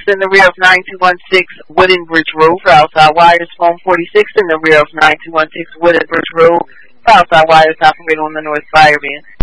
in the rear of 9216 Wooden Bridge Road for outside wires. Phone 46 in the rear of 9216 Wooden Bridge Road for outside wires. Operate on the north fire van.